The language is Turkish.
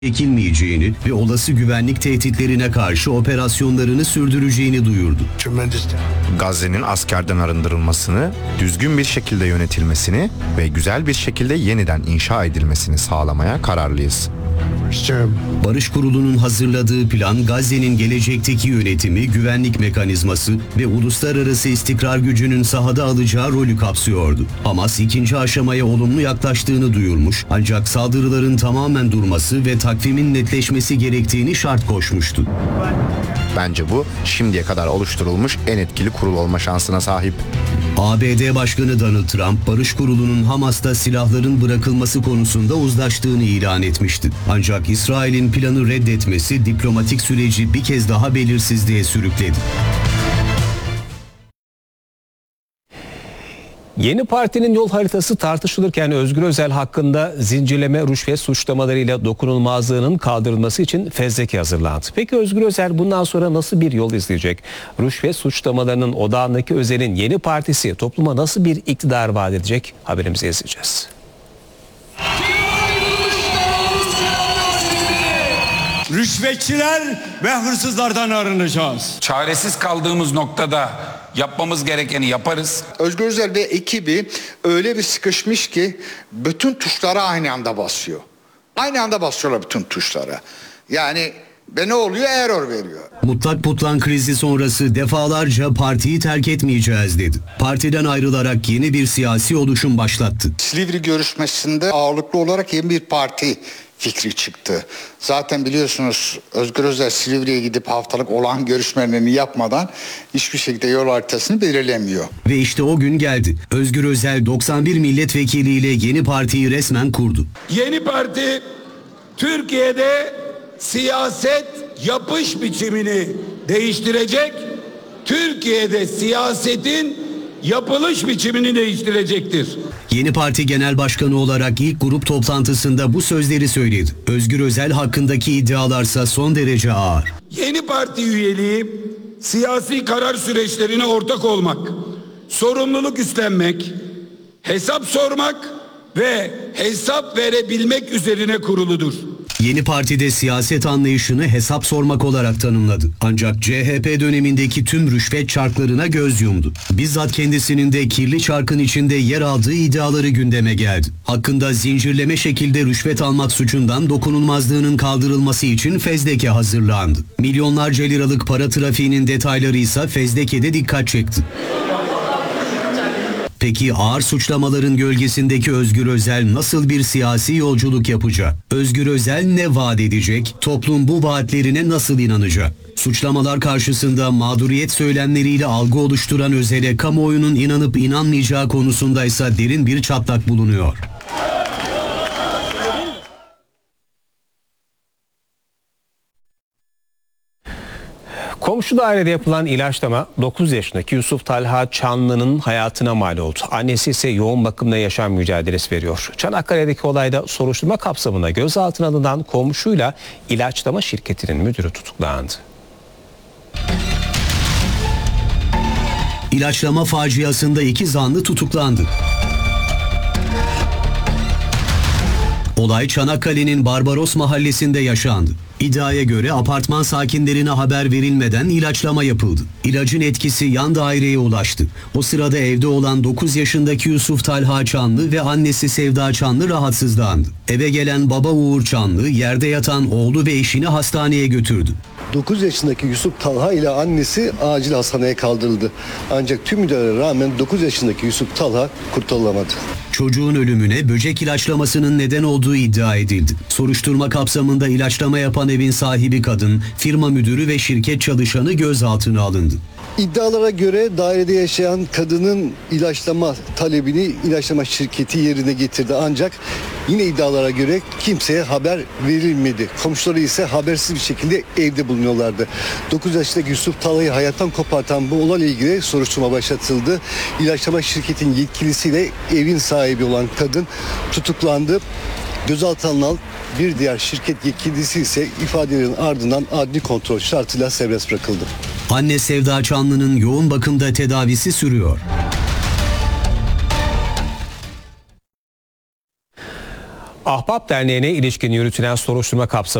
çekilmeyeceğini ve olası güvenlik tehditlerine karşı operasyonlarını sürdüreceğini duyurdu. Gazze'nin askerden arındırılmasını, düzgün bir şekilde yönetilmesini ve güzel bir şekilde yeniden inşa edilmesini sağlamaya kararlıyız. Barış Kurulu'nun hazırladığı plan Gazze'nin gelecekteki yönetimi, güvenlik mekanizması ve uluslararası istikrar gücünün sahada alacağı rolü kapsıyordu. Hamas ikinci aşamaya olumlu yaklaştığını duyurmuş ancak saldırıların tamamen durması ve takvimin netleşmesi gerektiğini şart koşmuştu. Bence bu şimdiye kadar oluşturulmuş en etkili kurul olma şansına sahip. ABD Başkanı Donald Trump, Barış Kurulu'nun Hamas'ta silahların bırakılması konusunda uzlaştığını ilan etmişti. Ancak İsrail'in planı reddetmesi diplomatik süreci bir kez daha belirsizliğe sürükledi. Yeni partinin yol haritası tartışılırken Özgür Özel hakkında zincirleme rüşvet suçlamalarıyla dokunulmazlığının kaldırılması için fezleke hazırlandı. Peki Özgür Özel bundan sonra nasıl bir yol izleyecek? Rüşvet suçlamalarının odağındaki Özel'in yeni partisi topluma nasıl bir iktidar vaat edecek? Haberimizi izleyeceğiz. Rüşvetçiler ve hırsızlardan arınacağız. Çaresiz kaldığımız noktada yapmamız gerekeni yaparız. Özgür Özel ve ekibi öyle bir sıkışmış ki bütün tuşlara aynı anda basıyor. Aynı anda basıyorlar bütün tuşlara. Yani ve ne oluyor? Error veriyor. Mutlak Putlan krizi sonrası defalarca partiyi terk etmeyeceğiz dedi. Partiden ayrılarak yeni bir siyasi oluşum başlattı. Silivri görüşmesinde ağırlıklı olarak yeni bir parti fikri çıktı. Zaten biliyorsunuz Özgür Özel Silivri'ye gidip haftalık olağan görüşmelerini yapmadan hiçbir şekilde yol haritasını belirlemiyor. Ve işte o gün geldi. Özgür Özel 91 milletvekiliyle yeni partiyi resmen kurdu. Yeni parti Türkiye'de siyaset yapış biçimini değiştirecek, Türkiye'de siyasetin yapılış biçimini değiştirecektir. Yeni Parti Genel Başkanı olarak ilk grup toplantısında bu sözleri söyledi. Özgür Özel hakkındaki iddialarsa son derece ağır. Yeni parti üyeliği siyasi karar süreçlerine ortak olmak, sorumluluk üstlenmek, hesap sormak ve hesap verebilmek üzerine kuruludur. Yeni Parti'de siyaset anlayışını hesap sormak olarak tanımladı. Ancak CHP dönemindeki tüm rüşvet çarklarına göz yumdu. Bizzat kendisinin de kirli çarkın içinde yer aldığı iddiaları gündeme geldi. Hakkında zincirleme şekilde rüşvet almak suçundan dokunulmazlığının kaldırılması için fezleke hazırlandı. Milyonlarca liralık para trafiğinin detayları ise fezlekede dikkat çekti. Peki ağır suçlamaların gölgesindeki Özgür Özel nasıl bir siyasi yolculuk yapacak? Özgür Özel ne vaat edecek? Toplum bu vaatlerine nasıl inanacak? Suçlamalar karşısında mağduriyet söylemleriyle algı oluşturan Özel'e kamuoyunun inanıp inanmayacağı konusundaysa derin bir çatlak bulunuyor. Komşu dairede yapılan ilaçlama 9 yaşındaki Yusuf Talha Çanlı'nın hayatına mal oldu. Annesi ise yoğun bakımda yaşam mücadelesi veriyor. Çanakkale'deki olayda soruşturma kapsamında gözaltına alınan komşuyla ilaçlama şirketinin müdürü tutuklandı. İlaçlama faciasında 2 zanlı tutuklandı. Olay Çanakkale'nin Barbaros mahallesinde yaşandı. İddiaya göre apartman sakinlerine haber verilmeden ilaçlama yapıldı. İlacın etkisi yan daireye ulaştı. O sırada evde olan 9 yaşındaki Yusuf Talha Çanlı ve annesi Sevda Çanlı rahatsızlandı. Eve gelen baba Uğur Çanlı yerde yatan oğlu ve eşini hastaneye götürdü. 9 yaşındaki Yusuf Talha ile annesi acil hastaneye kaldırıldı. Ancak tüm müdahalelere rağmen 9 yaşındaki Yusuf Talha kurtarılamadı. Çocuğun ölümüne böcek ilaçlamasının neden olduğu iddia edildi. Soruşturma kapsamında ilaçlama yapan evin sahibi kadın, firma müdürü ve şirket çalışanı gözaltına alındı. İddialara göre dairede yaşayan kadının ilaçlama talebini ilaçlama şirketi yerine getirdi. Ancak yine iddialara göre kimseye haber verilmedi. Komşuları ise habersiz bir şekilde evde bulunuyorlardı. 9 yaşındaki Yusuf Talha'yı hayattan kopartan bu olayla ilgili soruşturma başlatıldı. İlaçlama şirketin yetkilisiyle evin sahibi olan kadın tutuklandı. Gözaltına alınan bir diğer şirket yetkilisi ise ifadelerin ardından adli kontrol şartıyla serbest bırakıldı. Anne Sevda Çanlı'nın yoğun bakımda tedavisi sürüyor. Ahbap Derneği'ne ilişkin yürütülen soruşturma kapsamında